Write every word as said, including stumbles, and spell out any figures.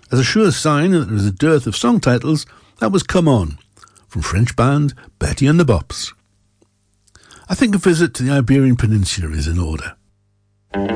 As a sure sign that there is a dearth of song titles, that was Come On, from French band Betty and the Bops. I think a visit to the Iberian Peninsula is in order.